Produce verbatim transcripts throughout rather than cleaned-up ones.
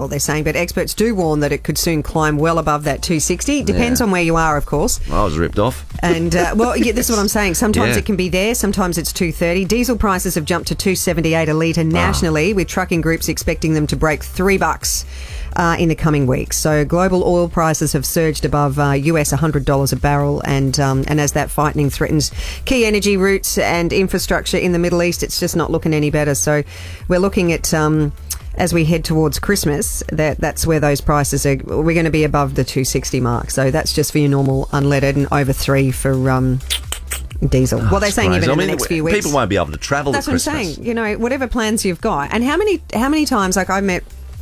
barrel, they're saying, but experts do warn that it could soon climb well above that two sixty. Depends Yeah. on where you are, of course. I was ripped off. And, uh, well, yeah, this is what I'm saying. Sometimes Yeah. it can be there, sometimes it's two thirty. Diesel prices have jumped to two seventy-eight a litre nationally, with trucking groups expecting them to break three bucks uh, in the coming weeks. So global oil prices have surged above uh, U S one hundred dollars a barrel, and um, and as that fighting threatens key energy routes and infrastructure in the Middle East, it's just not looking any better. So we're looking at... Um, as we head towards Christmas, that that's where those prices are. We're going to be above the two sixty mark. So that's just for your normal unleaded, and over three for um, diesel. Oh, well, they're it's saying crazy. even I in mean, the next few weeks. people won't be able to travel That's at what I'm Christmas. saying. You know, whatever plans you've got. And how many how many times, like I met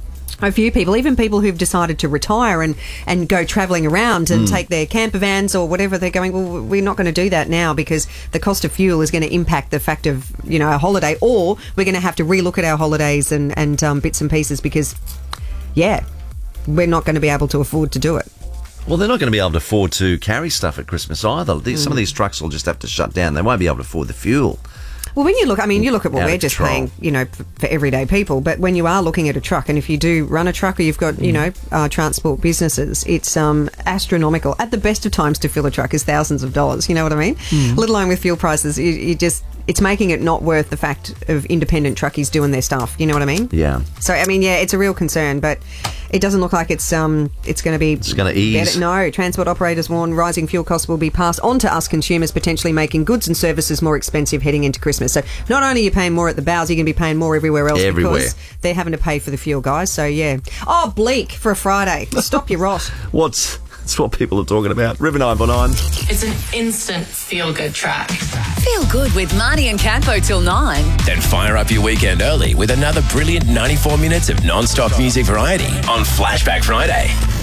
a few people, even people who've decided to retire and, and go travelling around and Mm. take their camper vans or whatever, they're going, well, we're not going to do that now because the cost of fuel is going to impact the fact of, you know, a holiday, or we're going to have to relook at our holidays and, and um, bits and pieces because, yeah, we're not going to be able to afford to do it. Well, they're not going to be able to afford to carry stuff at Christmas either. These, Mm. Some of these trucks will just have to shut down. They won't be able to afford the fuel. Well, when you look, I mean, you look at what Out of we're just control. paying, you know, for, for everyday people. But when you are looking at a truck, and if you do run a truck or you've got, you know, uh, transport businesses, it's um, astronomical. At the best of times to fill a truck is thousands of dollars. You know what I mean? Mm. Let alone with fuel prices, you, you just, it's making it not worth the fact of independent truckies doing their stuff. You know what I mean? Yeah. So, I mean, yeah, it's a real concern, but it doesn't look like it's um it's going to be... It's going to ease. better. No, transport operators warn rising fuel costs will be passed on to us consumers, potentially making goods and services more expensive heading into Christmas. So not only are you paying more at the bows, you're going to be paying more everywhere else Everywhere. because they're having to pay for the fuel, guys. So, yeah. Oh, bleak for a Friday. Stop your rot. What's... That's what people are talking about. River nine four nine. It's an instant feel-good track. Feel good with Marnie and Campo till nine. Then fire up your weekend early with another brilliant ninety-four minutes of non-stop music variety on Flashback Friday.